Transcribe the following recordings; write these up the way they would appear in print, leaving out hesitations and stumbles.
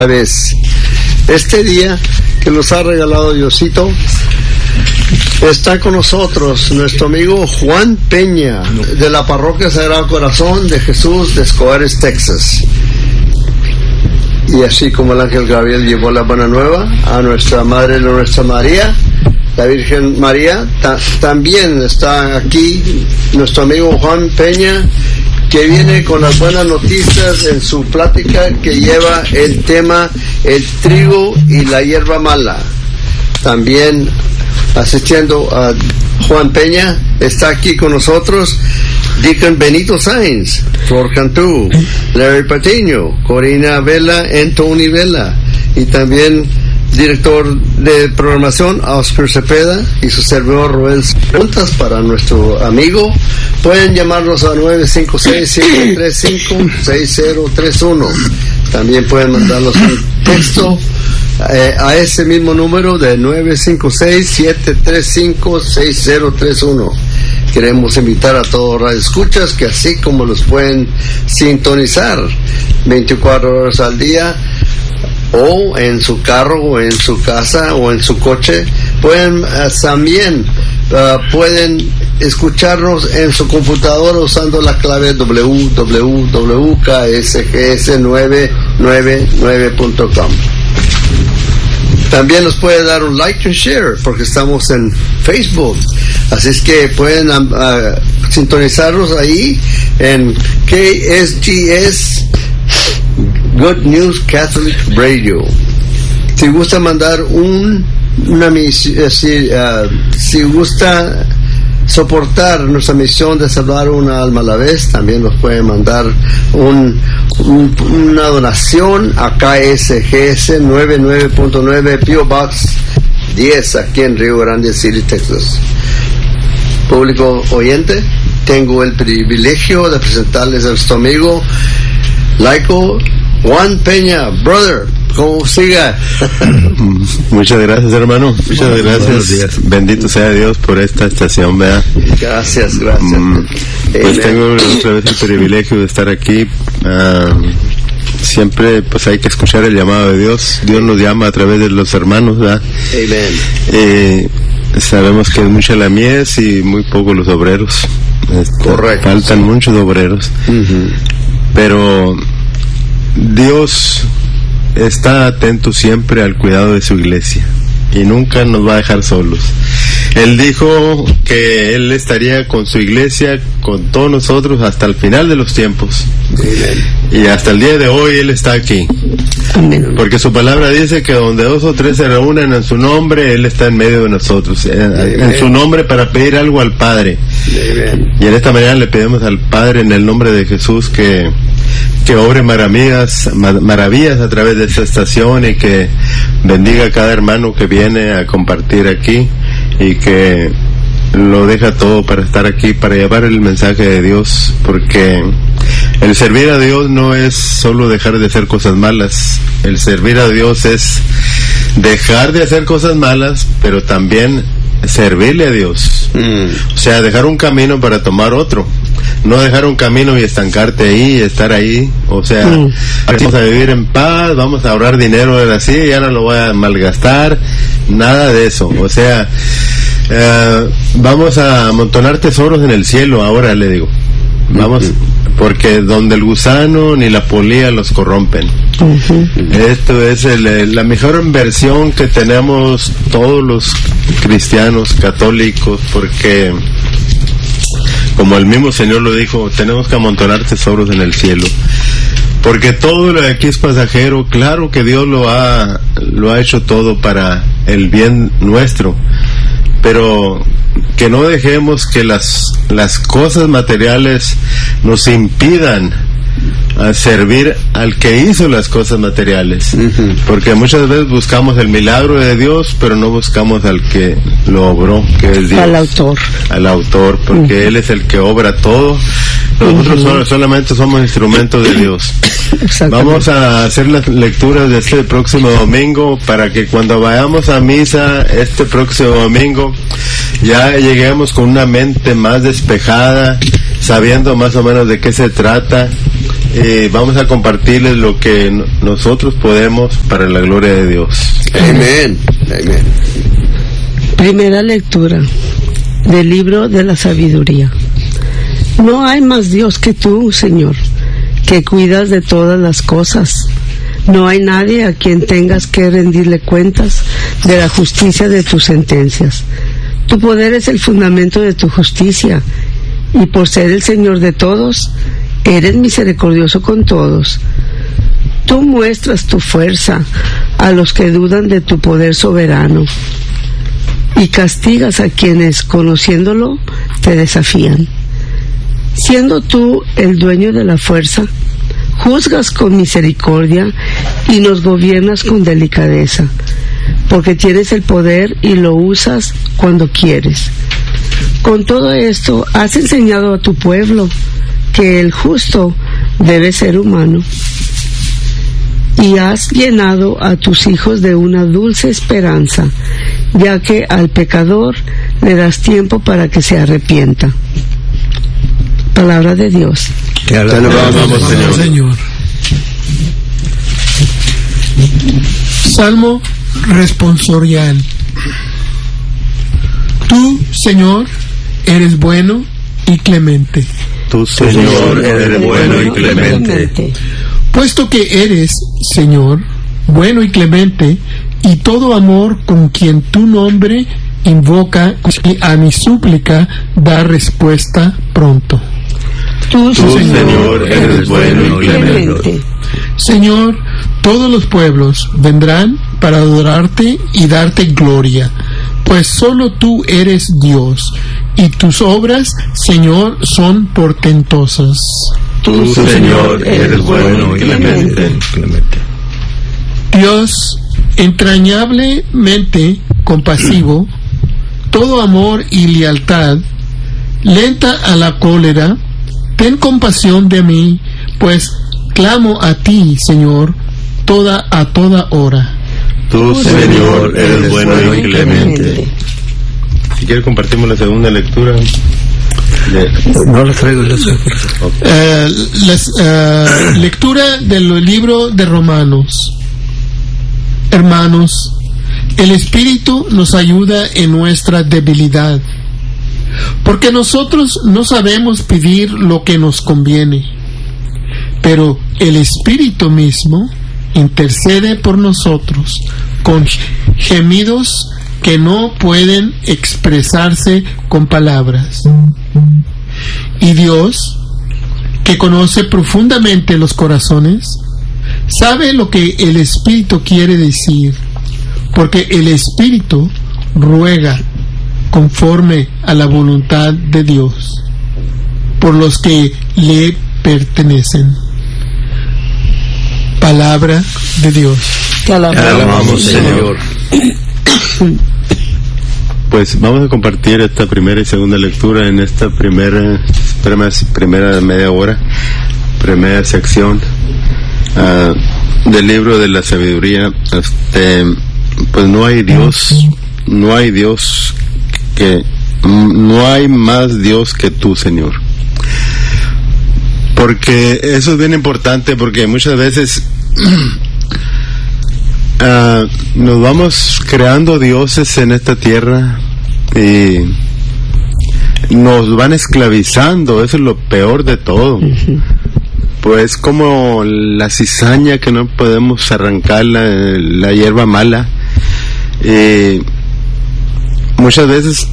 vez. Este día que nos ha regalado Diosito, está con nosotros nuestro amigo Juan Peña, de la Parroquia Sagrado Corazón de Jesús de Escobares, Texas. Y así como el ángel Gabriel llevó la buena nueva a nuestra Madre, nuestra María, la Virgen María, también está aquí nuestro amigo Juan Peña, que viene con las buenas noticias en su plática que lleva el tema el trigo y la hierba mala. También asistiendo a Juan Peña está aquí con nosotros Deacon Benito Sainz, Flor Cantú, Larry Patiño, Corina Vela, Tony Vela, y también director de programación Oscar Cepeda y su servidor Roel. Preguntas para nuestro amigo, pueden llamarnos a 956-735-6031. También pueden mandarnos un texto a ese mismo número de 956-735-6031. Queremos invitar a todos los escuchas que así como los pueden sintonizar 24 horas al día, o en su carro, o en su casa, o en su coche, pueden también pueden escucharnos en su computadora usando la clave www.ksgs999.com. También nos puede dar un like and share porque estamos en Facebook, así es que pueden sintonizarnos ahí en KSGS Good News Catholic Radio. Si gusta mandar una misión, si gusta soportar nuestra misión de salvar una alma a la vez, también nos puede mandar una donación a KSGS 99.9 P.O. Box 10 aquí en Rio Grande City, Texas. Público oyente, tengo el privilegio de presentarles a nuestro amigo laico Juan Peña. Brother, ¿cómo siga? Muchas gracias, hermano. Muchas gracias. Bendito sea Dios por esta estación, ¿verdad? Gracias. Pues tengo otra vez el privilegio de estar aquí. Siempre pues hay que escuchar el llamado de Dios. Dios nos llama a través de los hermanos, ¿verdad? Amén. Sabemos que es mucha la mies y muy pocos los obreros. Correcto. Faltan muchos obreros. Pero Dios está atento siempre al cuidado de su iglesia y nunca nos va a dejar solos. Él dijo que Él estaría con su iglesia, con todos nosotros hasta el final de los tiempos. Y hasta el día de hoy Él está aquí. Amén. Porque su palabra dice que donde 2 o 3 se reúnen en su nombre, Él está en medio de nosotros, en su nombre, para pedir algo al Padre. Amén. Y en esta mañana le pedimos al Padre en el nombre de Jesús que obre maravillas a través de esta estación y que bendiga a cada hermano que viene a compartir aquí y que lo deja todo para estar aquí, para llevar el mensaje de Dios, porque el servir a Dios no es solo dejar de hacer cosas malas. El servir a Dios es dejar de hacer cosas malas, pero también servirle a Dios. O sea, dejar un camino para tomar otro. No dejar un camino y estancarte ahí, estar ahí. O sea, vamos a vivir en paz, vamos a ahorrar dinero así, ya no lo voy a malgastar. Nada de eso. O sea, vamos a amontonar tesoros en el cielo ahora, le digo. Vamos, porque donde el gusano ni la polilla los corrompen. Esto es la mejor inversión que tenemos todos los cristianos católicos, porque como el mismo Señor lo dijo, tenemos que amontonar tesoros en el cielo, porque todo lo de aquí es pasajero. Claro que Dios lo ha hecho todo para el bien nuestro, pero que no dejemos que las cosas materiales nos impidan a servir al que hizo las cosas materiales, porque muchas veces buscamos el milagro de Dios, pero no buscamos al que lo obró, que es Dios, al autor, porque Él es el que obra todo. Nosotros solamente somos instrumentos de Dios. Vamos a hacer las lecturas de este próximo domingo para que cuando vayamos a misa este próximo domingo ya lleguemos con una mente más despejada, sabiendo más o menos de qué se trata vamos a compartirles lo que nosotros podemos para la gloria de Dios. Amén. Amén. Primera lectura del libro de la sabiduría. No hay más Dios que tú, Señor, que cuidas de todas las cosas. No hay nadie a quien tengas que rendirle cuentas de la justicia de tus sentencias. Tu poder es el fundamento de tu justicia, y por ser el Señor de todos, eres misericordioso con todos. Tú muestras tu fuerza a los que dudan de tu poder soberano, y castigas a quienes, conociéndolo, te desafían. Siendo tú el dueño de la fuerza, juzgas con misericordia y nos gobiernas con delicadeza, porque tienes el poder y lo usas cuando quieres. Con todo esto, has enseñado a tu pueblo que el justo debe ser humano, y has llenado a tus hijos de una dulce esperanza, ya que al pecador le das tiempo para que se arrepienta. Palabra de Dios. Te alabamos, Señor. Salmo responsorial. Tú, Señor, eres bueno y clemente. Tú, Señor, eres bueno y clemente. Puesto que eres, Señor, bueno y clemente, y todo amor con quien tu nombre invoca, y a mi súplica da respuesta pronto. Tú, Señor, eres bueno y clemente. Señor, todos los pueblos vendrán para adorarte y darte gloria, pues solo tú eres Dios, y tus obras, Señor, son portentosas. Tú, Señor, eres bueno y clemente. Dios, entrañablemente compasivo, todo amor y lealtad, lenta a la cólera, ten compasión de mí, pues clamo a ti, Señor, a toda hora. Tú, Señor, eres bueno y clemente. Si quieres compartimos la segunda lectura. No la traigo. Lectura del libro de Romanos. Hermanos, el Espíritu nos ayuda en nuestra debilidad, porque nosotros no sabemos pedir lo que nos conviene, pero el Espíritu mismo intercede por nosotros con gemidos que no pueden expresarse con palabras. Y Dios, que conoce profundamente los corazones, sabe lo que el Espíritu quiere decir, porque el Espíritu ruega conforme a la voluntad de Dios por los que le pertenecen. Palabra de Dios. Te alabamos, Señor. Pues vamos a compartir esta primera y segunda lectura en esta primera media hora, primera sección del libro de la sabiduría. Pues no hay Dios que no hay más Dios que tú, Señor. Porque eso es bien importante, porque muchas veces nos vamos creando dioses en esta tierra y nos van esclavizando. Eso es lo peor de todo. Pues como la cizaña que no podemos arrancar, la hierba mala. Muchas veces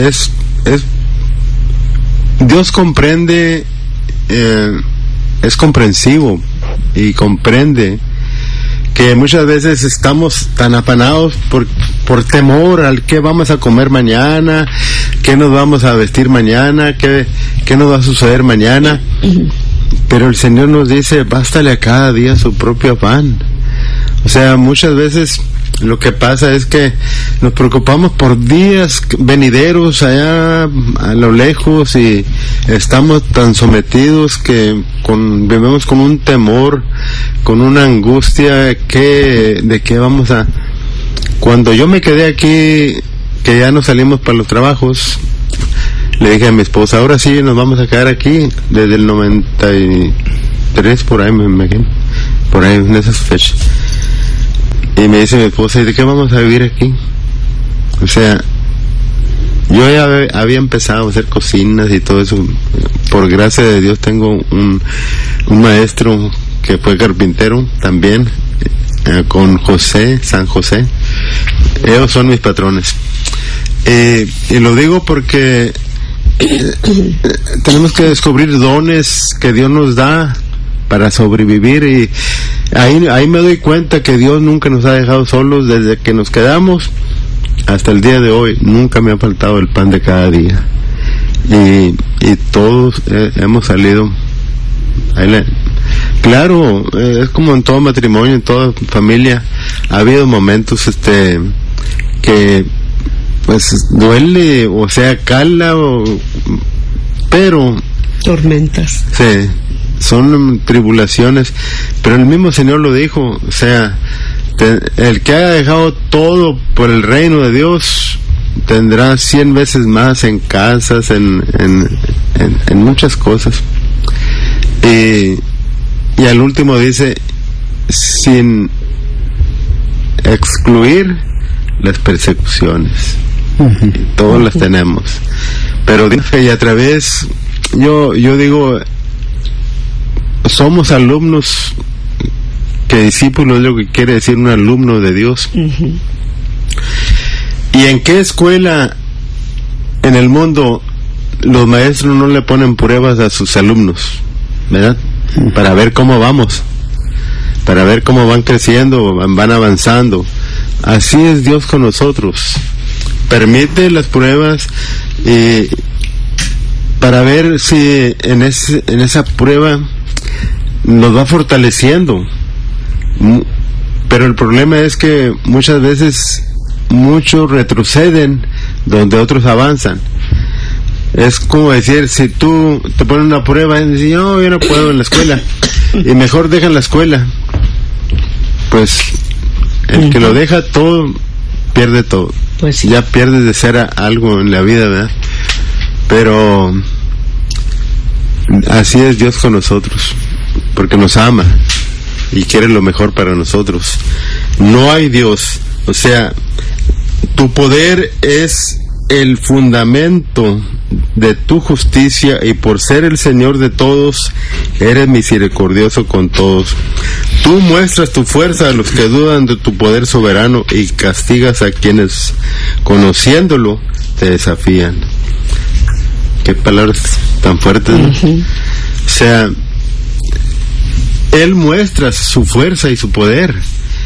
Dios comprende, es comprensivo y comprende que muchas veces estamos tan afanados por temor al qué vamos a comer mañana, qué nos vamos a vestir mañana, qué nos va a suceder mañana. Pero el Señor nos dice, bástale a cada día su propio afán. O sea, muchas veces lo que pasa es que nos preocupamos por días venideros allá a lo lejos y estamos tan sometidos que vivimos con un temor, con una angustia de que vamos a... Cuando yo me quedé aquí, que ya no salimos para los trabajos, le dije a mi esposa, ahora sí nos vamos a quedar aquí desde el 3 por ahí, me imagino, por ahí en esas fechas. Y me dice mi esposa, ¿y de qué vamos a vivir aquí? O sea, yo ya había empezado a hacer cocinas y todo eso. Por gracia de Dios tengo un maestro que fue carpintero también, con San José. Ellos son mis patrones. Y lo digo porque tenemos que descubrir dones que Dios nos da para sobrevivir, y ahí me doy cuenta que Dios nunca nos ha dejado solos. Desde que nos quedamos hasta el día de hoy nunca me ha faltado el pan de cada día, y todos hemos salido. Claro, es como en todo matrimonio, en toda familia ha habido momentos que pues duele, o sea, cala, pero tormentas. Sí, son tribulaciones, pero el mismo Señor lo dijo, o sea, el que haya dejado todo por el reino de Dios tendrá 100 veces más en casas, en muchas cosas. Y al último dice, sin excluir las persecuciones. Todos las tenemos, pero y a través, yo digo, somos alumnos, que discípulo es lo que quiere decir un alumno de Dios. ¿Y en qué escuela en el mundo los maestros no le ponen pruebas a sus alumnos, verdad? Para ver cómo vamos, para ver cómo van creciendo, van avanzando. Así es Dios con nosotros. Permite las pruebas para ver si en esa prueba nos va fortaleciendo. Pero el problema es que muchas veces muchos retroceden donde otros avanzan. Es como decir, si tú te pones una prueba y dices, no, yo no puedo en la escuela, y mejor dejan la escuela, pues el que lo deja todo pierde todo. Pues sí. Ya pierdes de ser algo en la vida, ¿verdad? Pero así es Dios con nosotros, porque nos ama y quiere lo mejor para nosotros. No hay Dios, o sea, tu poder es el fundamento de tu justicia, y por ser el Señor de todos, eres misericordioso con todos. Tú muestras tu fuerza a los que dudan de tu poder soberano, y castigas a quienes, conociéndolo, te desafían. Qué palabras tan fuertes, ¿no? O sea, Él muestra su fuerza y su poder.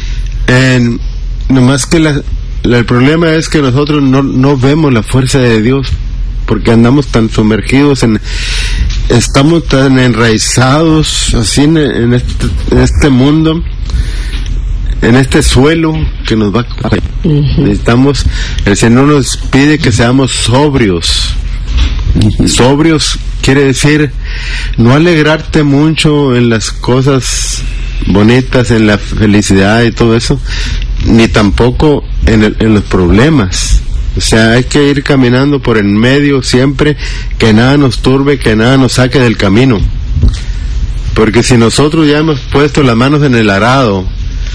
Nomás que el problema es que nosotros no vemos la fuerza de Dios, porque andamos tan sumergidos estamos tan enraizados así en este mundo, en este suelo que nos va a... Necesitamos, el Señor nos pide que seamos sobrios. Sobrios quiere decir no alegrarte mucho en las cosas bonitas, en la felicidad y todo eso, ni tampoco en los problemas. O sea, hay que ir caminando por en medio siempre, que nada nos turbe, que nada nos saque del camino. Porque si nosotros ya hemos puesto las manos en el arado,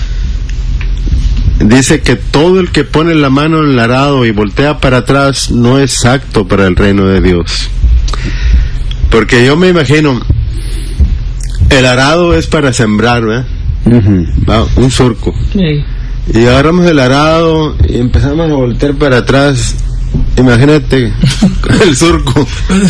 dice que todo el que pone la mano en el arado y voltea para atrás no es apto para el reino de Dios. Porque yo me imagino, el arado es para sembrar, ¿verdad? Va, un surco. Sí. Y agarramos el arado y empezamos a voltear para atrás. Imagínate el surco,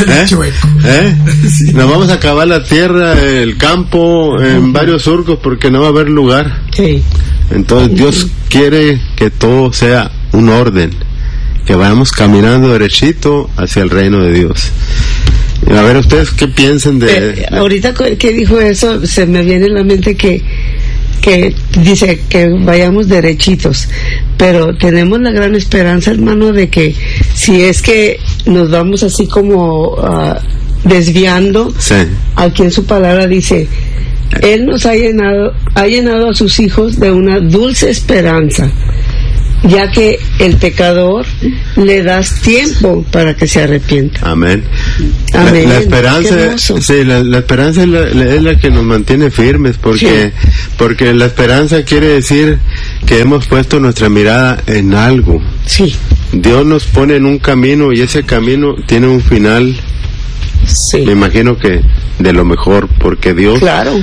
Sí. Nos vamos a acabar la tierra, el campo, en varios surcos, porque no va a haber lugar. Sí. Entonces Dios quiere que todo sea un orden, que vayamos caminando derechito hacia el reino de Dios. A ver, ustedes qué piensan de... ahorita que dijo eso, se me viene en la mente que dice que vayamos derechitos, pero tenemos la gran esperanza, hermano, de que si es que nos vamos así como desviando, sí. Aquí en su palabra dice, Él nos ha llenado a sus hijos de una dulce esperanza. ya que el pecador le das tiempo para que se arrepienta. Amén. Amén. La esperanza, sí, la esperanza es la que nos mantiene firmes, porque la esperanza quiere decir que hemos puesto nuestra mirada en algo. Sí. Dios nos pone en un camino y ese camino tiene un final. Sí. Me imagino que de lo mejor, porque Dios,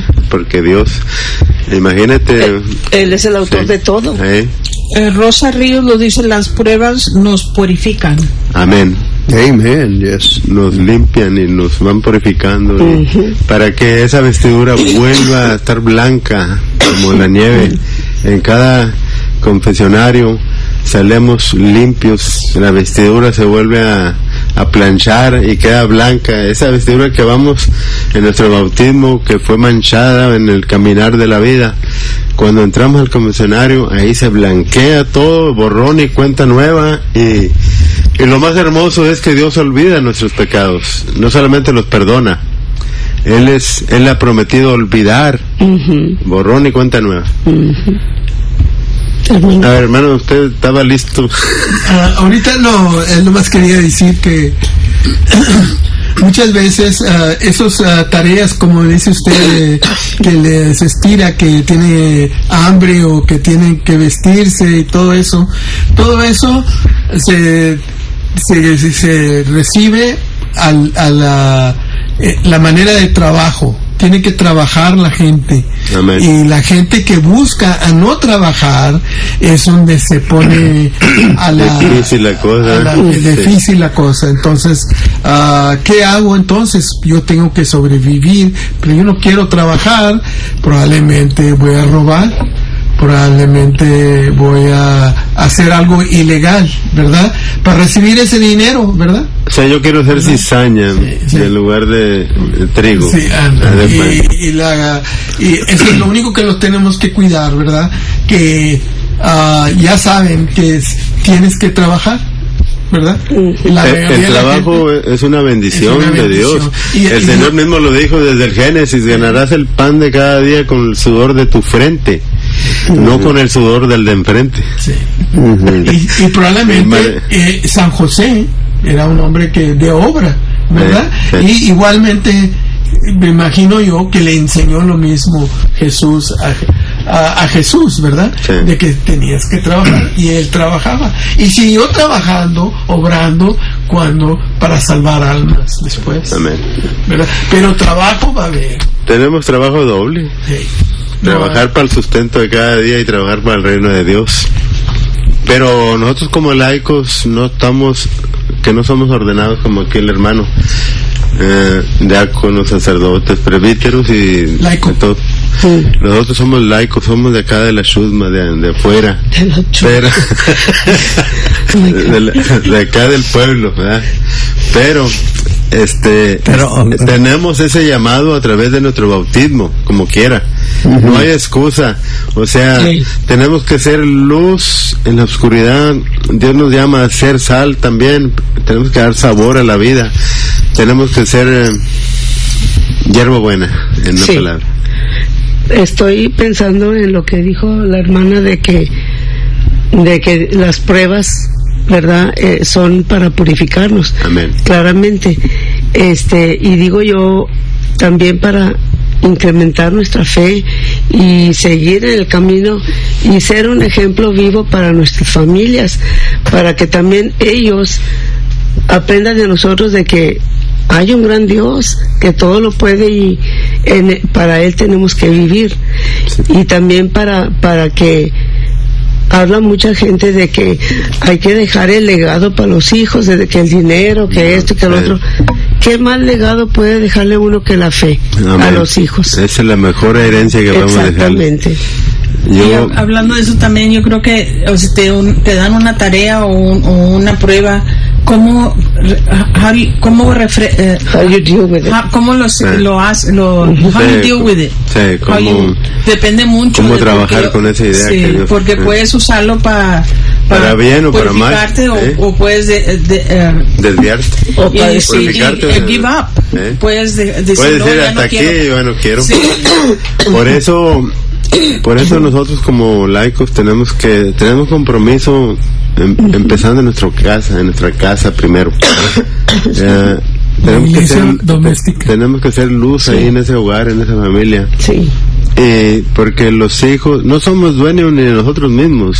imagínate, Él es el autor de todo. Rosa Ríos lo dice, las pruebas nos purifican. Amén. Amen, yes. Nos limpian y nos van purificando para que esa vestidura vuelva a estar blanca como la nieve. En cada confesionario salemos limpios, la vestidura se vuelve a planchar y queda blanca. Esa vestidura que vamos en nuestro bautismo, que fue manchada en el caminar de la vida, cuando entramos al confesionario, ahí se blanquea todo, borrón y cuenta nueva. Y lo más hermoso es que Dios olvida nuestros pecados, no solamente los perdona. Él ha prometido olvidar, borrón y cuenta nueva. A ver, hermano, usted estaba listo. Ahorita nomás quería decir que muchas veces esas tareas, como dice usted, que les estira, que tiene hambre o que tienen que vestirse y todo eso se recibe a la manera de trabajo. Tiene que trabajar la gente. Amén. Y la gente que busca a no trabajar es donde se pone difícil la cosa. Entonces, ¿qué hago entonces? Yo tengo que sobrevivir, pero yo no quiero trabajar. Probablemente voy a robar, probablemente voy a hacer algo ilegal, ¿verdad? Para recibir ese dinero, ¿verdad? O sea, yo quiero hacer cizaña en lugar de trigo. Sí, y eso es lo único que los tenemos que cuidar, ¿verdad? Que ya saben que tienes que trabajar, ¿verdad? El trabajo es una bendición de Dios. El Señor mismo lo dijo desde el Génesis: ganarás el pan de cada día con el sudor de tu frente, no con el sudor del de enfrente. Sí. Y probablemente San José era un hombre de obra, ¿verdad? Y igualmente me imagino yo que le enseñó lo mismo Jesús a Jesús, ¿verdad? Sí. De que tenías que trabajar, y él trabajaba y siguió trabajando, obrando para salvar almas después. Amén. ¿Verdad? Pero trabajo va a haber. Tenemos trabajo doble. Sí. Trabajar para el sustento de cada día y trabajar para el reino de Dios. Pero nosotros como laicos no somos ordenados como aquí el hermano, diáconos, sacerdotes, presbíteros y laico. Todo. Nosotros somos laicos, somos de acá de la chusma, de afuera, de acá del pueblo, ¿verdad? Pero tenemos ese llamado a través de nuestro bautismo, como quiera. No hay excusa. O sea, tenemos que ser luz en la oscuridad. Dios nos llama a ser sal también. Tenemos que dar sabor a la vida. Tenemos que ser hierba buena, en una palabra. Estoy pensando en lo que dijo la hermana de que las pruebas, ¿verdad? Son para purificarnos. Amén. Claramente. Y digo yo también para incrementar nuestra fe y seguir en el camino y ser un ejemplo vivo para nuestras familias, para que también ellos aprendan de nosotros de que hay un gran Dios que todo lo puede y para Él tenemos que vivir. Y también para que habla mucha gente de que hay que dejar el legado para los hijos, de que el dinero, que esto, que el otro. ¿Qué más legado puede dejarle uno que la fe? Amén. A los hijos? Esa es la mejor herencia que vamos a dejarle. Exactamente. Y hablando de eso también, yo creo que te dan una tarea o una prueba. ¿Cómo depende mucho cómo trabajar con esa idea, sí, porque puedes usarlo para bien o para mal, o puedes desviarte o purificarte, give up, puedes decir hasta aquí, yo no quiero. Sí. Por eso Por eso nosotros como laicos tenemos compromiso empezando en nuestra casa primero. Tenemos que ser luz ahí en ese hogar, en esa familia. Sí. Porque los hijos no somos dueños ni de nosotros mismos.